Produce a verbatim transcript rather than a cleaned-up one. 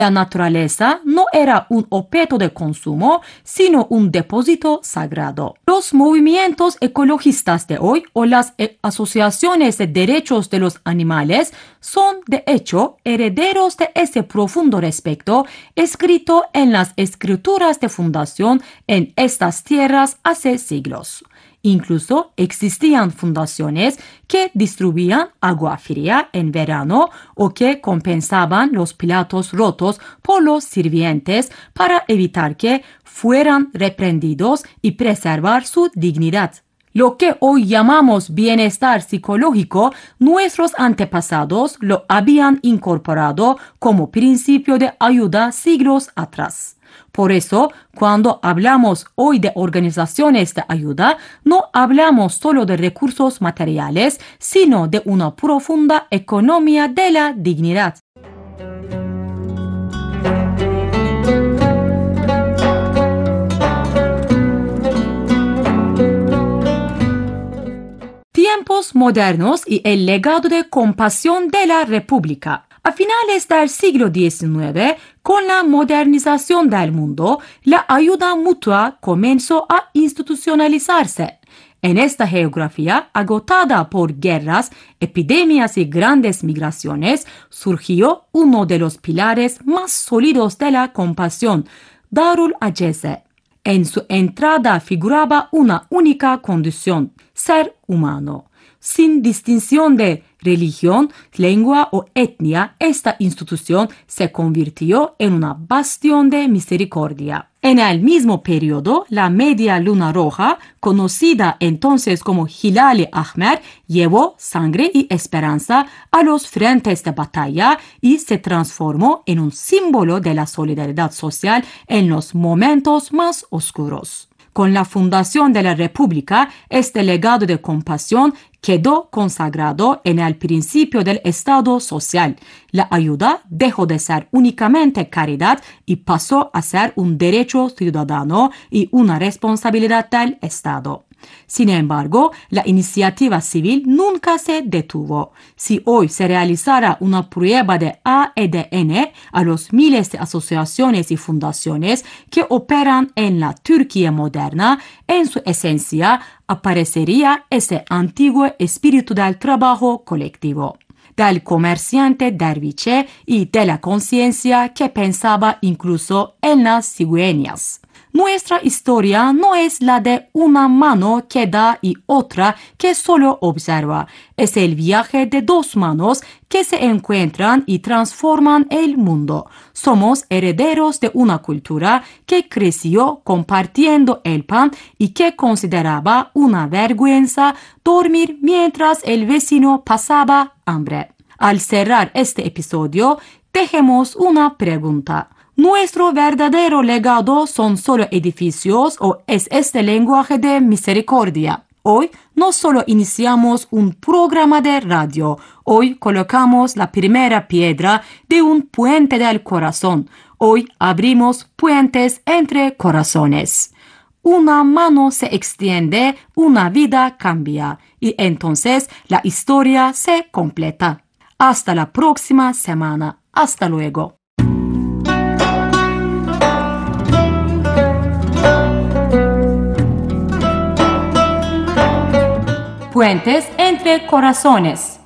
La naturaleza no era un objeto de consumo, sino un depósito sagrado. Los movimientos ecologistas de hoy o las e- asociaciones de derechos de los animales son, de hecho, herederos de ese profundo respeto escrito en las escrituras de fundación en estas tierras hace siglos. Incluso existían fundaciones que distribuían agua fría en verano o que compensaban los platos rotos por los sirvientes para evitar que fueran reprendidos y preservar su dignidad. Lo que hoy llamamos bienestar psicológico, nuestros antepasados lo habían incorporado como principio de ayuda siglos atrás. Por eso, cuando hablamos hoy de organizaciones de ayuda, no hablamos solo de recursos materiales, sino de una profunda economía de la dignidad. Tiempos modernos y el legado de compasión de la República. A finales del siglo diecinueve, con la modernización del mundo, la ayuda mutua comenzó a institucionalizarse. En esta geografía, agotada por guerras, epidemias y grandes migraciones, surgió uno de los pilares más sólidos de la compasión, Darul Aceze. En su entrada figuraba una única condición, ser humano. Sin distinción de religión, lengua o etnia, esta institución se convirtió en una bastión de misericordia. En el mismo periodo, la Media Luna Roja, conocida entonces como Hilal-i Ahmer, llevó sangre y esperanza a los frentes de batalla y se transformó en un símbolo de la solidaridad social en los momentos más oscuros. Con la fundación de la República, este legado de compasión quedó consagrado en el principio del Estado social. La ayuda dejó de ser únicamente caridad y pasó a ser un derecho ciudadano y una responsabilidad del Estado. Sin embargo, la iniciativa civil nunca se detuvo. Si hoy se realizara una prueba de A D N a los miles de asociaciones y fundaciones que operan en la Turquía moderna, en su esencia aparecería ese antiguo espíritu del trabajo colectivo, del comerciante derviche y de la conciencia que pensaba incluso en las cigüeñas. Nuestra historia no es la de una mano que da y otra que solo observa. Es el viaje de dos manos que se encuentran y transforman el mundo. Somos herederos de una cultura que creció compartiendo el pan y que consideraba una vergüenza dormir mientras el vecino pasaba hambre. Al cerrar este episodio, dejemos una pregunta. ¿Nuestro verdadero legado son solo edificios o es este lenguaje de misericordia? Hoy no solo iniciamos un programa de radio, hoy colocamos la primera piedra de un puente del corazón. Hoy abrimos puentes entre corazones. Una mano se extiende, una vida cambia y entonces la historia se completa. Hasta la próxima semana. Hasta luego. Puentes entre corazones.